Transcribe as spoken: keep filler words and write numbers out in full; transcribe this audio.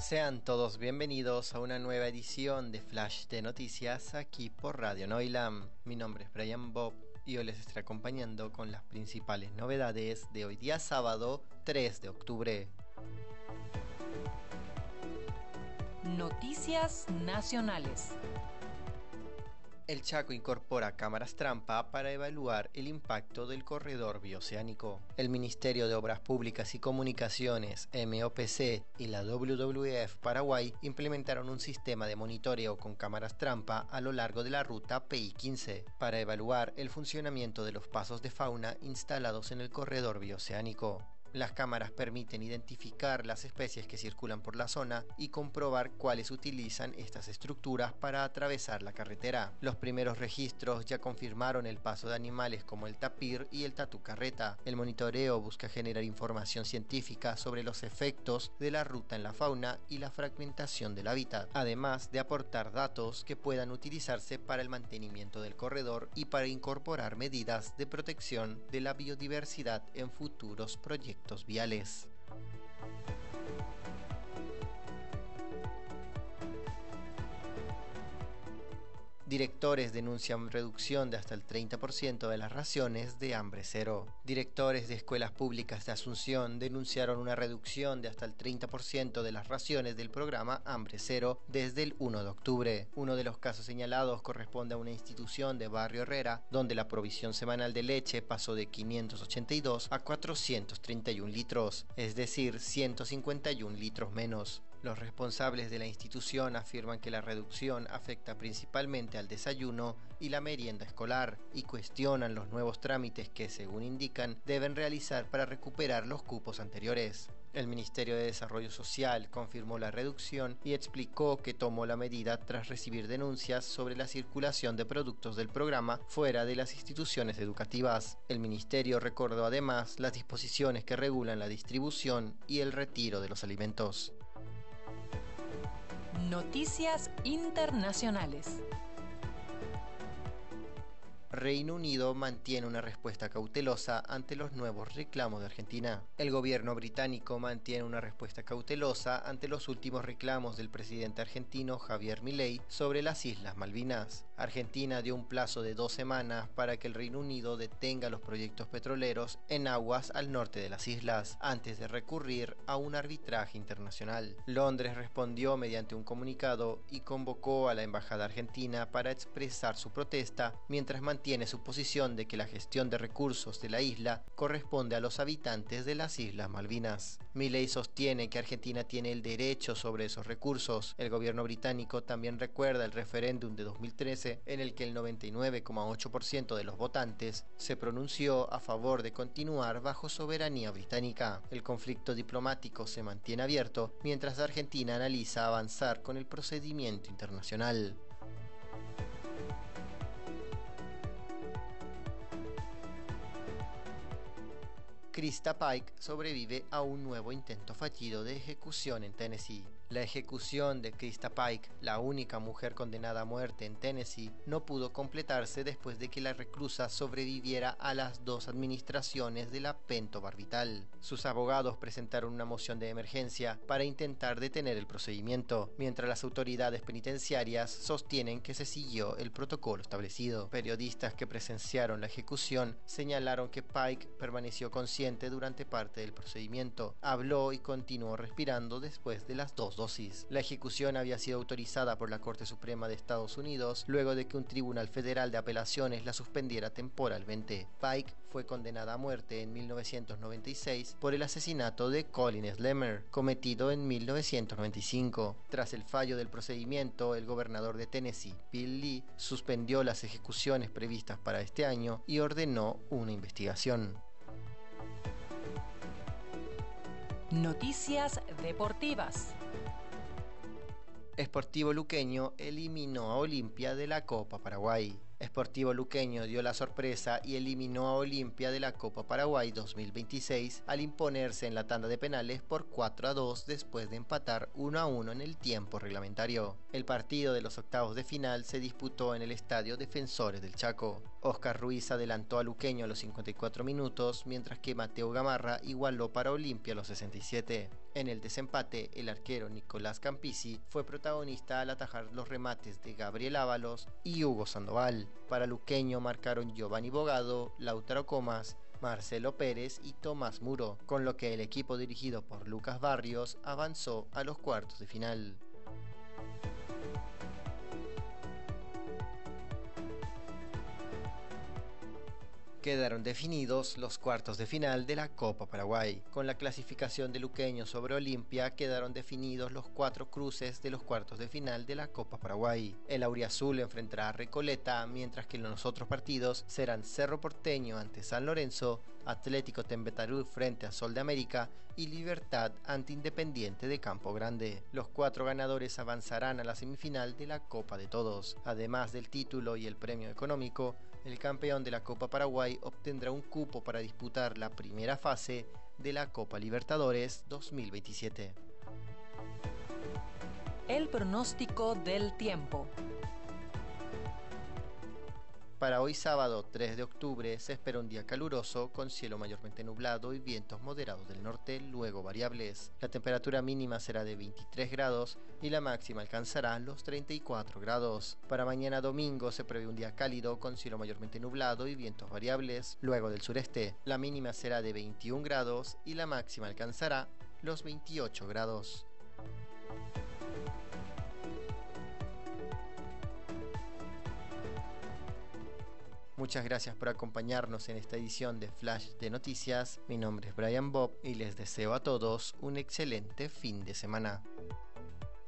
Sean todos bienvenidos a una nueva edición de Flash de Noticias aquí por Radio Noilam. Mi nombre es Brian Bob y hoy les estaré acompañando con las principales novedades de hoy día sábado tres de octubre. Noticias nacionales. El Chaco incorpora cámaras trampa para evaluar el impacto del corredor bioceánico. El Ministerio de Obras Públicas y Comunicaciones, M O P C, y la W W F Paraguay implementaron un sistema de monitoreo con cámaras trampa a lo largo de la ruta P I quince para evaluar el funcionamiento de los pasos de fauna instalados en el corredor bioceánico. Las cámaras permiten identificar las especies que circulan por la zona y comprobar cuáles utilizan estas estructuras para atravesar la carretera. Los primeros registros ya confirmaron el paso de animales como el tapir y el tatú carreta. El monitoreo busca generar información científica sobre los efectos de la ruta en la fauna y la fragmentación del hábitat, además de aportar datos que puedan utilizarse para el mantenimiento del corredor y para incorporar medidas de protección de la biodiversidad en futuros proyectos viales. Directores denuncian reducción de hasta el treinta por ciento de las raciones de Hambre Cero. Directores de escuelas públicas de Asunción denunciaron una reducción de hasta el treinta por ciento de las raciones del programa Hambre Cero desde el primero de octubre. Uno de los casos señalados corresponde a una institución de Barrio Herrera, donde la provisión semanal de leche pasó de quinientos ochenta y dos a cuatrocientos treinta y un litros, es decir, ciento cincuenta y un litros menos. Los responsables de la institución afirman que la reducción afecta principalmente al desayuno y la merienda escolar y cuestionan los nuevos trámites que, según indican, deben realizar para recuperar los cupos anteriores. El Ministerio de Desarrollo Social confirmó la reducción y explicó que tomó la medida tras recibir denuncias sobre la circulación de productos del programa fuera de las instituciones educativas. El Ministerio recordó además las disposiciones que regulan la distribución y el retiro de los alimentos. Noticias internacionales. Reino Unido mantiene una respuesta cautelosa ante los nuevos reclamos de Argentina. El gobierno británico mantiene una respuesta cautelosa ante los últimos reclamos del presidente argentino Javier Milei sobre las Islas Malvinas. Argentina dio un plazo de dos semanas para que el Reino Unido detenga los proyectos petroleros en aguas al norte de las islas, antes de recurrir a un arbitraje internacional. Londres respondió mediante un comunicado y convocó a la embajada argentina para expresar su protesta, mientras mantiene tiene su posición de que la gestión de recursos de la isla corresponde a los habitantes de las Islas Malvinas. Milei sostiene que Argentina tiene el derecho sobre esos recursos. El gobierno británico también recuerda el referéndum de dos mil trece, en el que el noventa y nueve coma ocho por ciento de los votantes se pronunció a favor de continuar bajo soberanía británica. El conflicto diplomático se mantiene abierto mientras Argentina analiza avanzar con el procedimiento internacional. Krista Pike sobrevive a un nuevo intento fallido de ejecución en Tennessee. La ejecución de Krista Pike, la única mujer condenada a muerte en Tennessee, no pudo completarse después de que la reclusa sobreviviera a las dos administraciones de la pentobarbital. Sus abogados presentaron una moción de emergencia para intentar detener el procedimiento, mientras las autoridades penitenciarias sostienen que se siguió el protocolo establecido. Periodistas que presenciaron la ejecución señalaron que Pike permaneció consciente durante parte del procedimiento, habló y continuó respirando después de las dos dosis. La ejecución había sido autorizada por la Corte Suprema de Estados Unidos luego de que un tribunal federal de apelaciones la suspendiera temporalmente. Pike fue condenada a muerte en mil novecientos noventa y seis por el asesinato de Colin Slemmer, cometido en mil novecientos noventa y cinco. Tras el fallo del procedimiento, el gobernador de Tennessee, Bill Lee, suspendió las ejecuciones previstas para este año y ordenó una investigación. Noticias deportivas. Sportivo Luqueño eliminó a Olimpia de la Copa Paraguay. Sportivo Luqueño dio la sorpresa y eliminó a Olimpia de la Copa Paraguay dos mil veintiséis al imponerse en la tanda de penales por cuatro a dos después de empatar uno a uno en el tiempo reglamentario. El partido de los octavos de final se disputó en el Estadio Defensores del Chaco. Oscar Ruiz adelantó a Luqueño a los cincuenta y cuatro minutos, mientras que Mateo Gamarra igualó para Olimpia a los sesenta y siete. En el desempate, el arquero Nicolás Campisi fue protagonista al atajar los remates de Gabriel Ábalos y Hugo Sandoval. Para Luqueño marcaron Giovanni Bogado, Lautaro Comas, Marcelo Pérez y Tomás Muro, con lo que el equipo dirigido por Lucas Barrios avanzó a los cuartos de final. Quedaron definidos los cuartos de final de la Copa Paraguay. Con la clasificación de Luqueño sobre Olimpia, quedaron definidos los cuatro cruces de los cuartos de final de la Copa Paraguay. El auriazul enfrentará a Recoleta, mientras que los otros partidos serán Cerro Porteño ante San Lorenzo, Atlético Tembetarú frente a Sol de América y Libertad ante Independiente de Campo Grande. Los cuatro ganadores avanzarán a la semifinal de la Copa de Todos. Además del título y el premio económico, el campeón de la Copa Paraguay obtendrá un cupo para disputar la primera fase de la Copa Libertadores dos mil veintisiete. El pronóstico del tiempo. Para hoy sábado tres de octubre se espera un día caluroso con cielo mayormente nublado y vientos moderados del norte, luego variables. La temperatura mínima será de veintitrés grados y la máxima alcanzará los treinta y cuatro grados. Para mañana domingo se prevé un día cálido con cielo mayormente nublado y vientos variables, luego del sureste. La mínima será de veintiún grados y la máxima alcanzará los veintiocho grados. Muchas gracias por acompañarnos en esta edición de Flash de Noticias. Mi nombre es Brian Bob y les deseo a todos un excelente fin de semana.